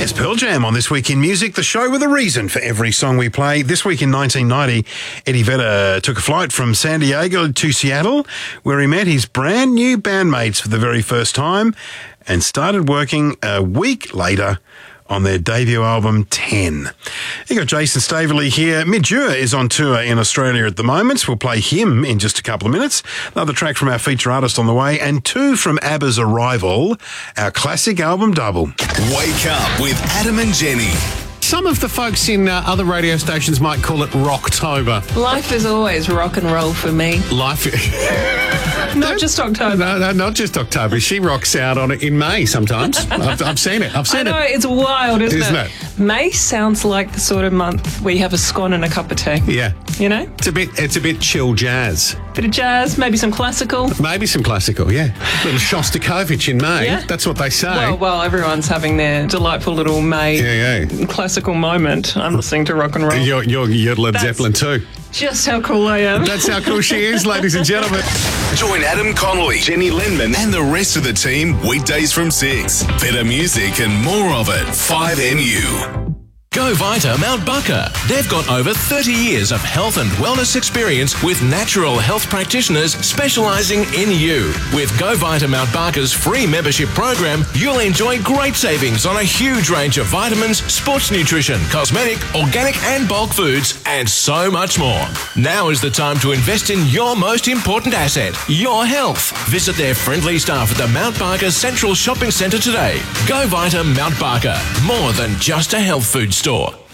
It's Pearl Jam on This Week in Music, the show with a reason for every song we play. This week in 1990, Eddie Vedder took a flight from San Diego to Seattle, where he met his brand new bandmates for the very first time and started working a week later on their debut album, 10. You got Jason Staveley here. Midure is on tour in Australia at the moment. We'll play him in just a couple of minutes. Another track from our feature artist on the way, and two from ABBA's Arrival, our classic album double. Wake up with Adam and Jenny. Some of the folks in other radio stations might call it Rocktober. Life is always rock and roll for me. Life... Not just October. No, not just October. She rocks out on it in May sometimes. I've seen it. I know, it's wild, isn't it? it? May sounds like the sort of month where you have a scone and a cup of tea. Yeah. You know? It's a bit chill jazz. Bit of jazz, maybe some classical. Maybe some classical, yeah. Little Shostakovich in May. Yeah. That's what they say. Well, everyone's having their delightful little May classical moment. I'm listening to rock and roll. You're Led Zeppelin too. Just how cool I am. That's how cool she is, ladies and gentlemen. Join Adam Connolly, Jenny Lindman, and the rest of the team weekdays from 6. Better music and more of it. 5NU. Go Vita Mount Barker. They've got over 30 years of health and wellness experience with natural health practitioners specialising in you. With Go Vita Mount Barker's free membership program, you'll enjoy great savings on a huge range of vitamins, sports nutrition, cosmetic, organic and bulk foods, and so much more. Now is the time to invest in your most important asset, your health. Visit their friendly staff at the Mount Barker Central Shopping Centre today. Go Vita Mount Barker. More than just a health food store.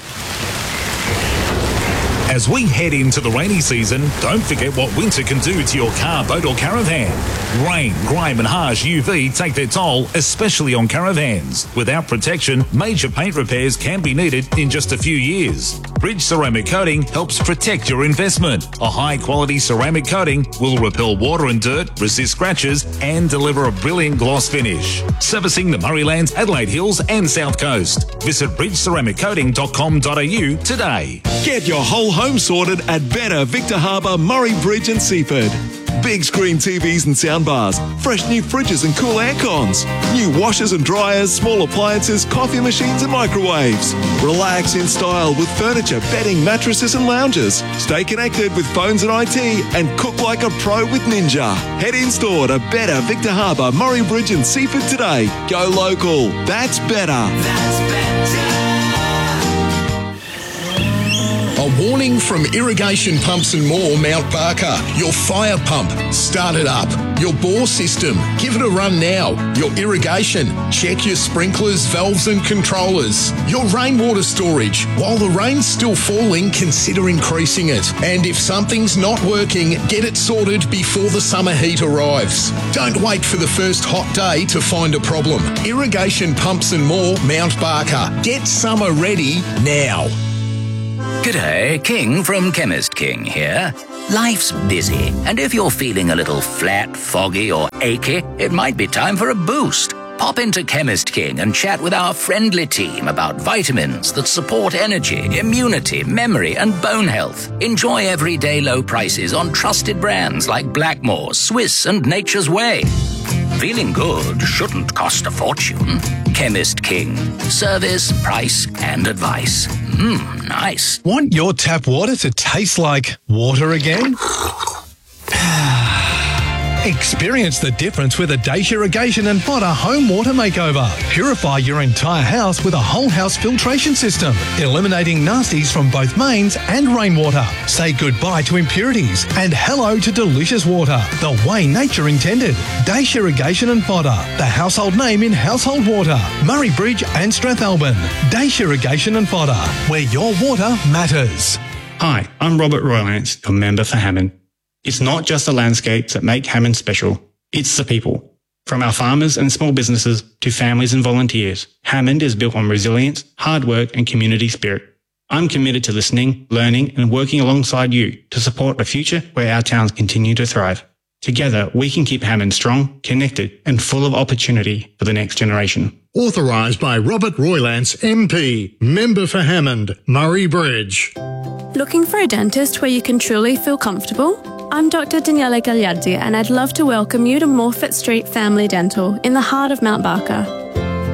As we head into the rainy season, don't forget what winter can do to your car, boat or caravan. Rain, grime and harsh UV take their toll, especially on caravans. Without protection, major paint repairs can be needed in just a few years. Bridge Ceramic Coating helps protect your investment. A high-quality ceramic coating will repel water and dirt, resist scratches and deliver a brilliant gloss finish. Servicing the Murraylands, Adelaide Hills and South Coast. Visit bridgeceramiccoating.com.au today. Get your whole home sorted at Better Victor Harbour, Murray Bridge and Seaford. Big screen TVs and soundbars, fresh new fridges and cool air cons, new washers and dryers, small appliances, coffee machines and microwaves. Relax in style with furniture, bedding, mattresses and lounges. Stay connected with phones and IT and cook like a pro with Ninja. Head in store to Better Victor Harbour, Murray Bridge and Seaford today. Go local. That's better. That's better. A warning from Irrigation Pumps and More, Mount Barker. Your fire pump, start it up. Your bore system, give it a run now. Your irrigation, check your sprinklers, valves and controllers. Your rainwater storage, while the rain's still falling, consider increasing it. And if something's not working, get it sorted before the summer heat arrives. Don't wait for the first hot day to find a problem. Irrigation Pumps and More, Mount Barker. Get summer ready now. G'day, King from Chemist King here. Life's busy, and if you're feeling a little flat, foggy or achy, it might be time for a boost. Pop into Chemist King and chat with our friendly team about vitamins that support energy, immunity, memory and bone health. Enjoy everyday low prices on trusted brands like Blackmore, Swiss and Nature's Way. Feeling good shouldn't cost a fortune. Chemist King. Service, price and advice. Nice. Want your tap water to taste like water again? Experience the difference with a Dacia Irrigation and Fodder home water makeover. Purify your entire house with a whole house filtration system, eliminating nasties from both mains and rainwater. Say goodbye to impurities and hello to delicious water, the way nature intended. Dacia Irrigation and Fodder, the household name in household water. Murray Bridge and Strathalbyn. Dacia Irrigation and Fodder, where your water matters. Hi, I'm Robert Roylance, your member for Hammond. It's not just the landscapes that make Hammond special, it's the people. From our farmers and small businesses to families and volunteers, Hammond is built on resilience, hard work and community spirit. I'm committed to listening, learning and working alongside you to support a future where our towns continue to thrive. Together, we can keep Hammond strong, connected and full of opportunity for the next generation. Authorised by Robert Roylance, MP, member for Hammond, Murray Bridge. Looking for a dentist where you can truly feel comfortable? I'm Dr. Daniela Gagliardi and I'd love to welcome you to Morfett Street Family Dental in the heart of Mount Barker. We're a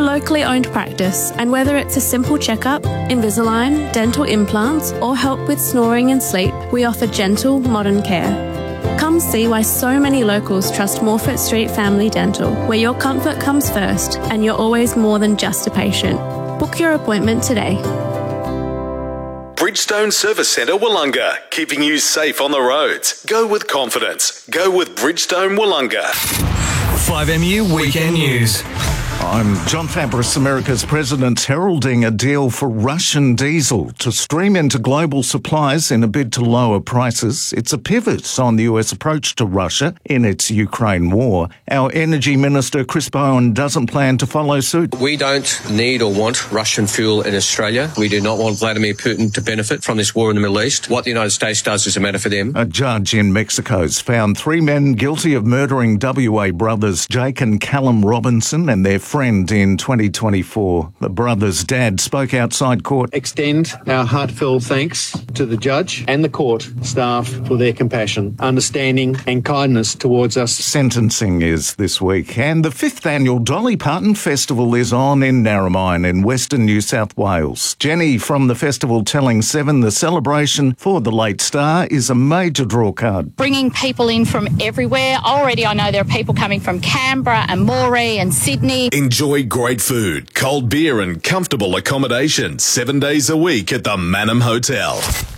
locally owned practice, and whether it's a simple checkup, Invisalign, dental implants, or help with snoring and sleep, we offer gentle, modern care. Come see why so many locals trust Morfett Street Family Dental, where your comfort comes first and you're always more than just a patient. Book your appointment today. Bridgestone Service Centre Wollonga, keeping you safe on the roads. Go with confidence. Go with Bridgestone Wollonga. 5MU Weekend News. I'm John Fabris, America's president, heralding a deal for Russian diesel to stream into global supplies in a bid to lower prices. It's a pivot on the US approach to Russia in its Ukraine war. Our energy minister, Chris Bowen, doesn't plan to follow suit. We don't need or want Russian fuel in Australia. We do not want Vladimir Putin to benefit from this war in the Middle East. What the United States does is a matter for them. A judge in Mexico's found 3 men guilty of murdering WA brothers Jake and Callum Robinson and their friend in 2024. The brothers' dad spoke outside court. Extend our heartfelt thanks to the judge and the court staff for their compassion, understanding and kindness towards us. Sentencing is this week, and the 5th annual Dolly Parton Festival is on in Narromine in Western New South Wales. Jenny from the festival telling Seven the celebration for the late star is a major draw card. Bringing people in from everywhere. Already I know there are people coming from Canberra and Moree and Sydney. Enjoy great food, cold beer and comfortable accommodation 7 days a week at the Manham Hotel.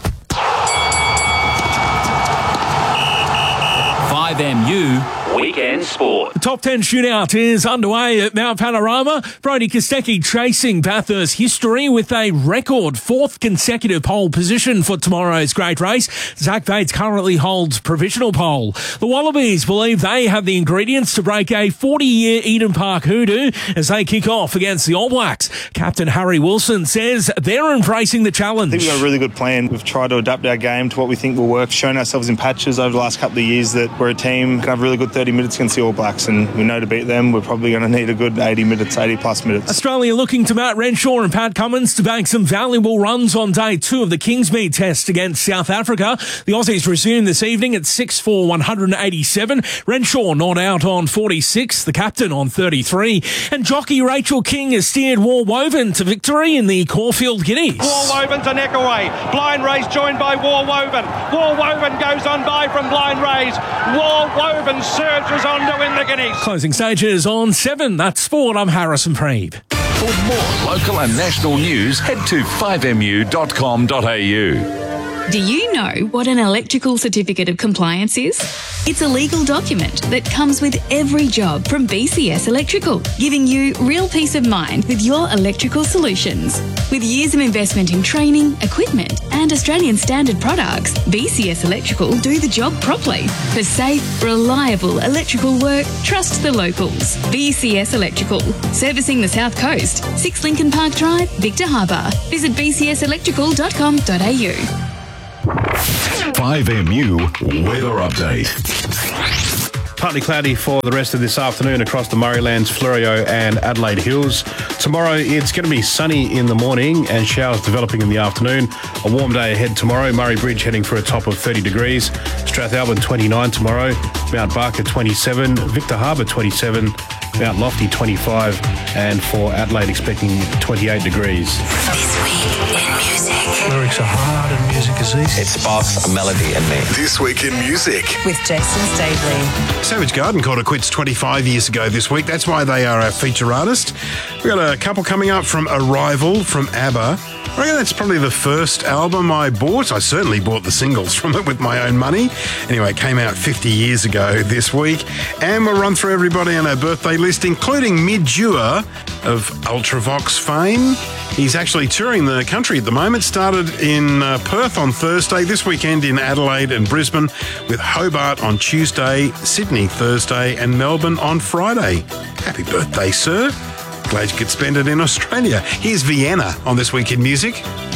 5MU Weekend Sport. The top 10 shootout is underway at Mount Panorama. Brodie Kostecki chasing Bathurst history with a record 4th consecutive pole position for tomorrow's great race. Zach Bates currently holds provisional pole. The Wallabies believe they have the ingredients to break a 40-year Eden Park hoodoo as they kick off against the All Blacks. Captain Harry Wilson says they're embracing the challenge. I think we've got a really good plan. We've tried to adapt our game to what we think will work, shown ourselves in patches over the last couple of years that we're a team can have really good 30 minutes against the All Blacks, and we know to beat them we're probably going to need a good 80 minutes, 80 plus minutes. Australia looking to Matt Renshaw and Pat Cummins to bank some valuable runs on day 2 of the Kingsmead test against South Africa. The Aussies resume this evening at 6 for 187. Renshaw not out on 46, the captain on 33. And jockey Rachel King has steered War Woven to victory in the Caulfield Guineas. War Woven to neck away. Blind Race joined by War Woven. War Woven goes on by from Blind Race. War Woven surges on to win the Guineas. Closing stages on 7. That's sport. I'm Harrison Preeb. For more local and national news, head to 5mu.com.au. Do you know what an electrical certificate of compliance is? It's a legal document that comes with every job from BCS Electrical, giving you real peace of mind with your electrical solutions. With years of investment in training, equipment, and Australian standard products, BCS Electrical do the job properly. For safe, reliable electrical work, trust the locals. BCS Electrical, servicing the South Coast, 6 Lincoln Park Drive, Victor Harbour. Visit bcselectrical.com.au. 5MU Weather Update. Partly cloudy for the rest of this afternoon across the Murraylands, Fleurieu and Adelaide Hills. Tomorrow it's going to be sunny in the morning and showers developing in the afternoon. A warm day ahead tomorrow. Murray Bridge heading for a top of 30 degrees. Strathalbyn 29 tomorrow. Mount Barker 27. Victor Harbour 27. Mount Lofty 25. And for Adelaide expecting 28 degrees. This week in music. Lyrics are hard and music is easy. It sparks a melody in me. This week in music. With Jason Stavely. Savage Garden called it quits 25 years ago this week. That's why they are our feature artist. We've got a couple coming up from Arrival from ABBA. I reckon that's probably the first album I bought. I certainly bought the singles from it with my own money. Anyway, it came out 50 years ago this week. And we'll run through everybody on our birthday list, including Midua of Ultravox fame. He's actually touring the country at the moment. Started in Perth on Thursday, this weekend in Adelaide and Brisbane, with Hobart on Tuesday, Sydney Thursday, and Melbourne on Friday. Happy birthday, sir. Glad you could spend it in Australia. Here's Vienna on This Week in Music.